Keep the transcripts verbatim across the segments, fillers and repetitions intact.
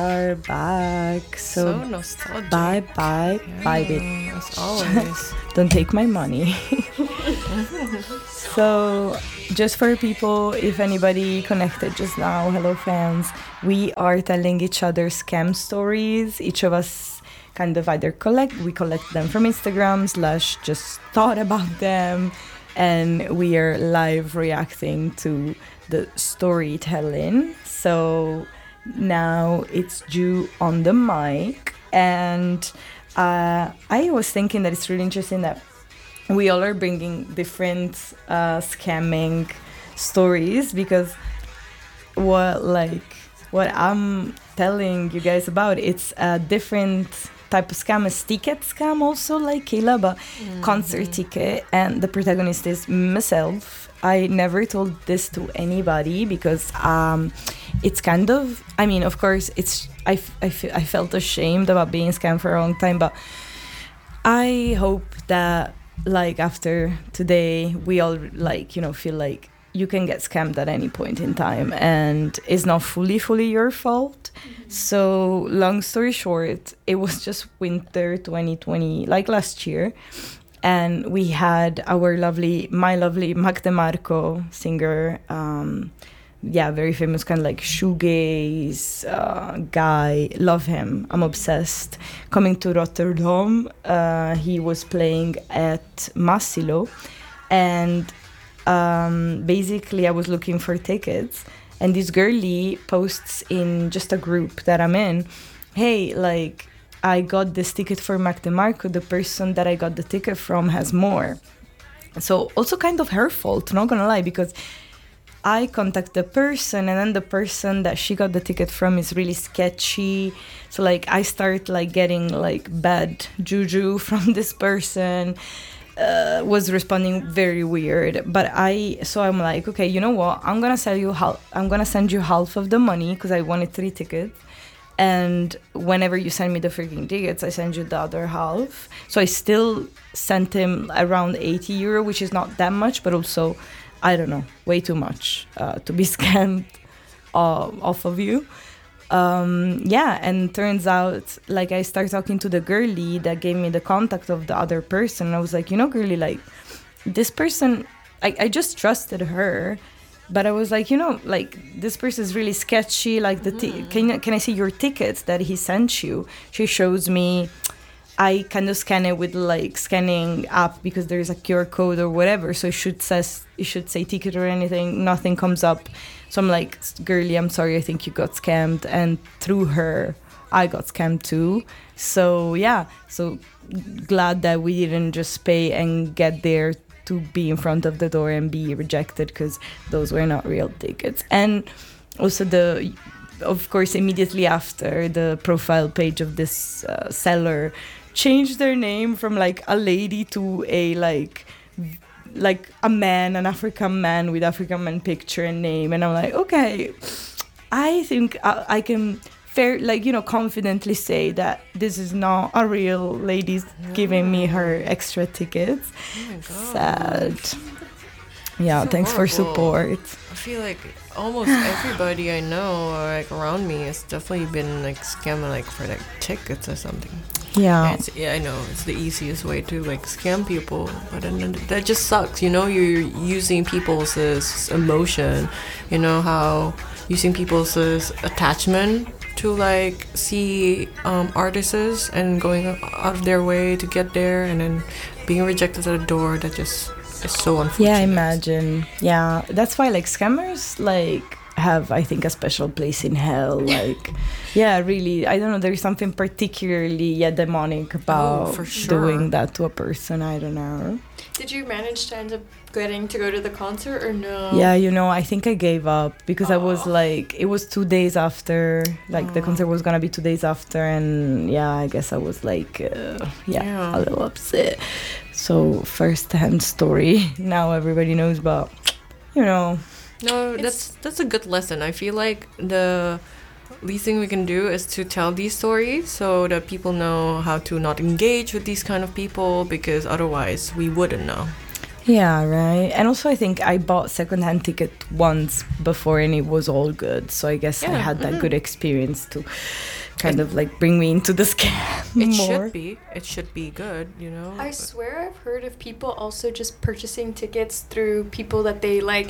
Are back. So, So nostalgic. bye bye Yeah, bye bitch. as always. Don't take my money. So, just for people, if anybody connected just now, hello fans, we are telling each other scam stories. Each of us kind of either collect, we collect them from Instagram, slash just thought about them, and we are live reacting to the storytelling. So, now it's Ju on the mic, and uh, I was thinking that it's really interesting that we all are bringing different uh, scamming stories, because what like what I'm telling you guys about, it's a different type of scam, a ticket scam also, like Kayla, but mm-hmm. concert ticket, and the protagonist is myself. I never told this to anybody because um, it's kind of, I mean, of course, it's I, f- I, f- I felt ashamed about being scammed for a long time, but I hope that, like, after today, we all, like, you know, feel like you can get scammed at any point in time, and it's not fully, fully your fault. Mm-hmm. So, long story short, it was just winter twenty twenty, like last year. And we had our lovely, my lovely Mac DeMarco, singer, um, yeah, very famous, kind of like shoegaze uh, guy. Love him. I'm obsessed. Coming to Rotterdam, uh, he was playing at Massilo. And um, basically, I was looking for tickets. And this girlie posts in just a group that I'm in, hey, like, I got this ticket for Mac DeMarco. The person that I got the ticket from has more. So also kind of her fault, not gonna lie, because I contact the person, and then the person that she got the ticket from is really sketchy. So like I start like getting like bad juju from this person. Uh, was responding very weird, but I so I'm like, okay, you know what? I'm gonna sell you half. I'm gonna send you half of the money because I wanted three tickets. And whenever you send me the freaking tickets, I send you the other half. So I still sent him around eighty euro, which is not that much, but also, I don't know, way too much uh, to be scammed uh, off of you. Um, yeah, and turns out, like, I start talking to the girlie that gave me the contact of the other person. And I was like, you know, girlie, like, this person, I, I just trusted her. But I was like, you know, like, this person is really sketchy. Like, the t- mm. can, can I see your tickets that he sent you? She shows me. I kind of scan it with, like, scanning app because there is a Q R code or whatever. So it should, says, it should say ticket or anything. Nothing comes up. So I'm like, girlie, I'm sorry. I think you got scammed. And through her, I got scammed too. So, yeah. So glad that we didn't just pay and get there to be in front of the door and be rejected, because those were not real tickets. And also, the of course, immediately after, the profile page of this uh, seller changed their name from like a lady to a like like a man, an African man with African man picture and name. And I'm like, okay, I think I, I can fair like you know confidently say that this is not a real lady's no. giving me her extra tickets. Oh sad. Yeah, so thanks horrible. For support. I feel like almost everybody I know or like around me has definitely been like scamming like for like tickets or something. Yeah. It's, yeah, I know it's the easiest way to like scam people, but then that just sucks. You know, you're using people's uh, emotion. You know how using people's uh, attachment to like see um, artists and going out of their way to get there, and then being rejected at the door. That just is so unfortunate. Yeah, imagine. Yeah, that's why like scammers like have, I think, a special place in hell. Like, yeah, really. I don't know. There's something particularly yeah demonic about oh, for sure. doing that to a person. I don't know. Did you manage to end up getting to go to the concert or no? Yeah, you know, I think I gave up because Aww. I was like, it was two days after, like Aww. The concert was gonna be two days after, and yeah, I guess I was like, uh, yeah, yeah, a little upset. So first-hand story. Now everybody knows, but you know. No, that's that's a good lesson. I feel like the least thing we can do is to tell these stories so that people know how to not engage with these kind of people, because otherwise we wouldn't know. Yeah, right. And also, I think I bought secondhand ticket once before, and it was all good. So I guess I Yeah, had that mhm. good experience to kind of like bring me into the scam It more. should be. It should be good, you know. I but- swear I've heard of people also just purchasing tickets through people that they like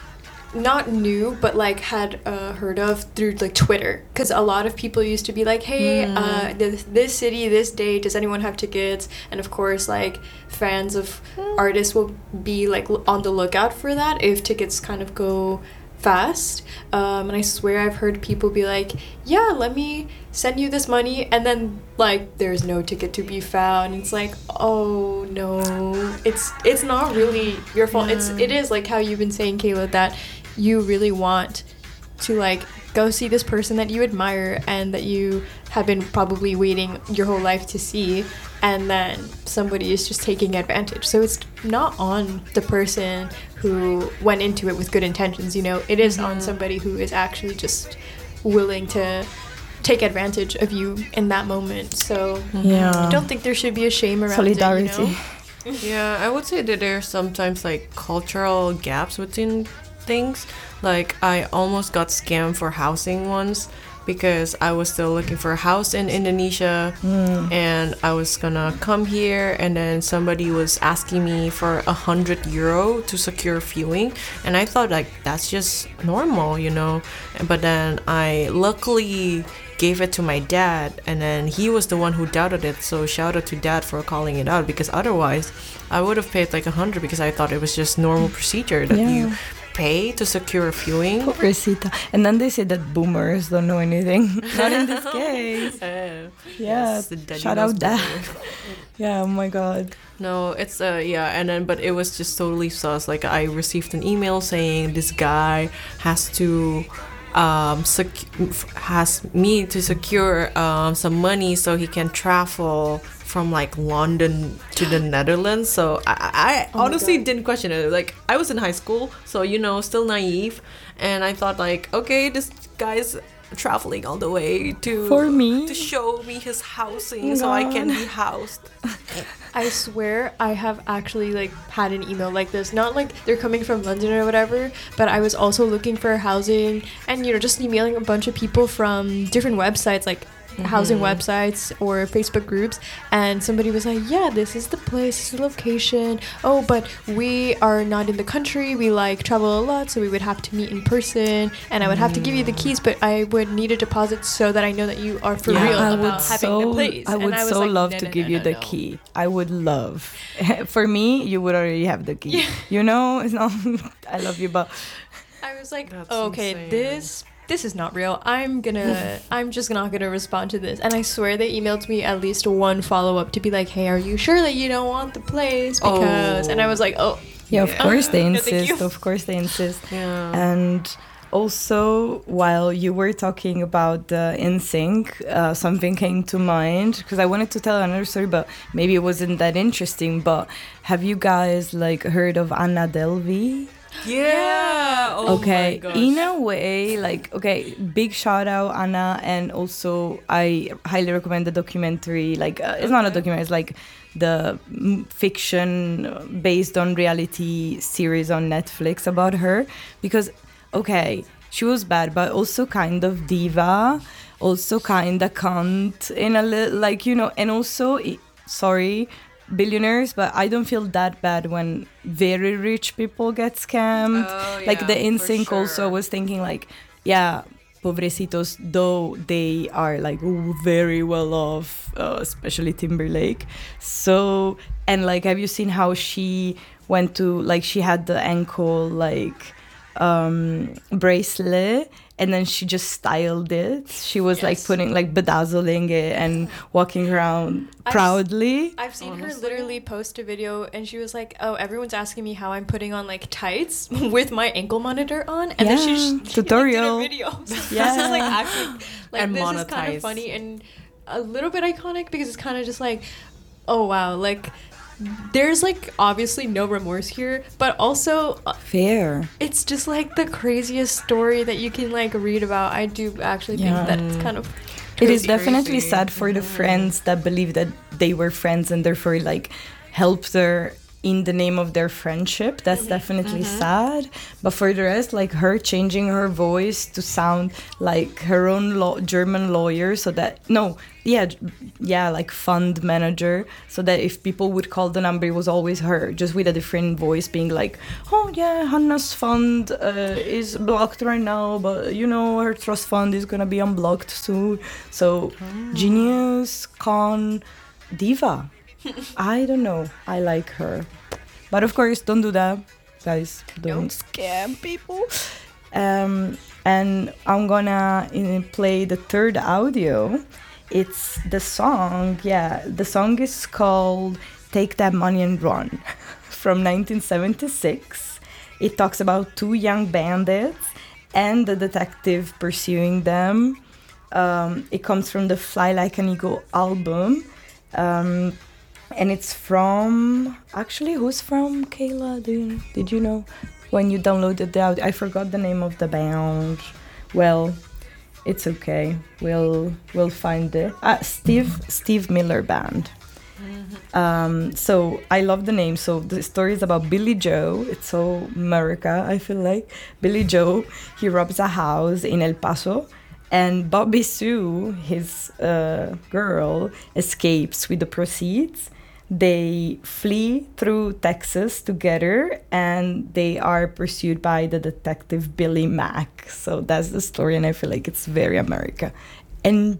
not knew but like had uh, heard of through like Twitter, because a lot of people used to be like, hey, Mm. uh, this, this city, this day, does anyone have tickets? And of course, like fans of artists will be like l- on the lookout for that if tickets kind of go fast. Um, and I swear I've heard people be like, yeah, let me send you this money, and then like there's no ticket to be found. It's like, oh no, it's it's not really your fault. It's Yeah. it is like how you've been saying, Kayla, that you really want to like go see this person that you admire and that you have been probably waiting your whole life to see, and then somebody is just taking advantage. So it's not on the person who went into it with good intentions, you know. It is on somebody who is actually just willing to take advantage of you in that moment. So Yeah. I don't think there should be a shame around Solidarity. it, you know? Yeah, I would say that there's sometimes like cultural gaps within things. Like I almost got scammed for housing once because I was still looking for a house in Indonesia and I was gonna come here, and then somebody was asking me for a hundred euro to secure viewing, and I thought like that's just normal, you know. But then I luckily gave it to my dad, and then he was the one who doubted it, so shout out to dad for calling it out, because otherwise I would have paid like a hundred because I thought it was just normal procedure that Yeah. you pay to secure a viewing. Pobrecita. And then they say that boomers don't know anything. Not in this case. Uh, Yeah. yes, the daddy Shout knows out dad. better. Yeah, oh my god. No, it's uh yeah, and then but it was just totally sus. Like I received an email saying this guy has to um sec- has me to secure um some money so he can travel from like London to the Netherlands. So I, I Oh my honestly God. didn't question it. Like I was in high school, so you know, still naive, and I thought like, okay, this guy's traveling all the way to For me? to show me his housing Oh so I can God. be housed. I swear I have actually like had an email like this. Not like they're coming from London or whatever, but I was also looking for housing and, you know, just emailing a bunch of people from different websites like housing websites or Facebook groups, and somebody was like, yeah, this is the place, this is the location. Oh, but we are not in the country, we like travel a lot, so we would have to meet in person, and I would have to give you the keys, but I would need a deposit so that I know that you are for Yeah. real I about would having so, the place. I And would was so like, love no, to no, give no, you no, the no. key. I would love. For me, you would already have the key. Yeah. You know, it's not. I love you, but I was like, That's oh, okay, insane. this this is not real. I'm gonna I'm just not gonna respond to this. And I swear they emailed me at least one follow up to be like, hey, are you sure that you don't want the place? Because and I was like, oh, yeah, of Yeah. course they No, thank insist. you. Of course they insist. Yeah. And also, while you were talking about the N Sync, uh, something came to mind because I wanted to tell another story, but maybe it wasn't that interesting. But have you guys like heard of Anna Delvey? Yeah. Oh Okay, my gosh. in a way, like, okay, big shout out Anna, and also I highly recommend the documentary. Like, uh, it's not a Okay. documentary; it's like the mm, fiction uh, based on reality series on Netflix about her. Because, okay, she was bad, but also kind of diva, also kind of cunt in a little, like, you know, and also, i- sorry, billionaires, but I don't feel that bad when very rich people get scammed. Oh, Like yeah, the for instinct also, I sure. was thinking like, yeah, pobrecitos, though they are like very well off, uh, especially Timberlake. So, and like, have you seen how she went to, like, she had the ankle like um bracelet, and then she just styled it. She was like Yes. putting, like, bedazzling it and walking around I've s- proudly. I've seen her Honestly? literally post a video and she was like, oh, everyone's asking me how I'm putting on like tights with my ankle monitor on, and then she, Yeah, just, she tutorial. like, did a video. So Yeah. this is like actually like And this is kind monetized. of funny and a little bit iconic because it's kind of just like, oh wow, like there's like obviously no remorse here, but also uh, Fair. it's just like the craziest story that you can like read about. I do actually Yeah. think that it's kind of It is Crazy. definitely Crazy. sad for the Mhm. friends that believe that they were friends and therefore like helped her in the name of their friendship. That's definitely sad. But for the rest, like her changing her voice to sound like her own law- German lawyer, so that no, yeah, j- yeah, like fund manager, so that if people would call the number, it was always her, just with a different voice, being like, "Oh yeah, Hannah's fund uh, is blocked right now, but you know her trust fund is gonna be unblocked soon." So genius, con, diva. I don't know. I like her. But of course, don't do that. Guys, don't scam people. Um, and I'm gonna uh, play the third audio. It's the song, yeah, the song is called Take That Money and Run from nineteen seventy-six. It talks about two young bandits and the detective pursuing them. Um, it comes from the Fly Like an Eagle album. Um, and it's from, actually, who's from, Kayla? Do you, did you know when you downloaded the audio? I forgot the name of the band. Well, it's okay. We'll we'll find it. Ah, Steve Steve Miller Band. Um, so I love the name. So the story is about Billy Joe. It's so America, I feel like. Billy Joe, he robs a house in El Paso, and Bobby Sue, his uh, girl, escapes with the proceeds. They flee through Texas together, and they are pursued by the detective Billy Mack. So that's the story, and I feel like it's very America. Enjoy.